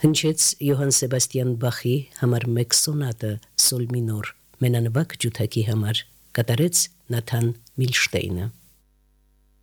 Հնչեց Յոհան Սեբաստիան Բախի համար 1 սոնատը սոլ մինոր մենանվագ ջութակի համար կատարեց Նաթան Միլշտեյնը